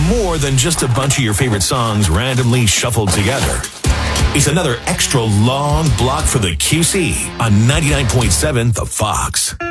more than just a bunch of your favorite songs randomly shuffled together. It's another extra long block for the QC on 99.7 The Fox.